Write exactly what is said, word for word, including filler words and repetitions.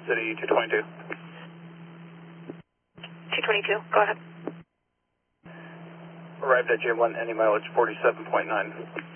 City two twenty-two. two twenty-two, go ahead. Arrived at J one, any mileage forty-seven point nine.